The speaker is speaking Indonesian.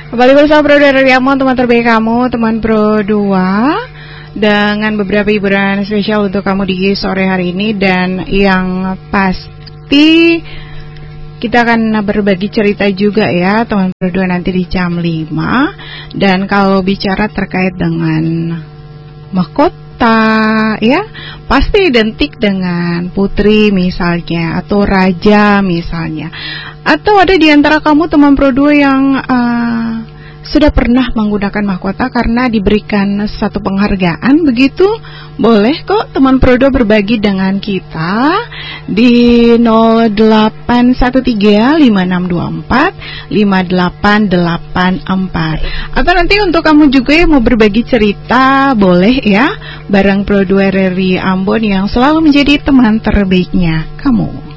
Kembali bersama Pro 2 dari Amon, teman terbaik kamu, teman Pro 2, dengan beberapa hiburan spesial untuk kamu di sore hari ini. Dan yang pasti kita akan berbagi cerita juga ya teman Pro 2 nanti di jam 5. Dan kalau bicara terkait dengan mahkota ya, pasti identik dengan putri misalnya, atau raja misalnya. Atau ada di antara kamu teman Pro 2 yang sudah pernah menggunakan mahkota karena diberikan satu penghargaan begitu? Boleh kok teman Pro 2 berbagi dengan kita di 081356245884. Atau nanti untuk kamu juga yang mau berbagi cerita, boleh ya, bareng Pro 2 RRI Ambon yang selalu menjadi teman terbaiknya kamu.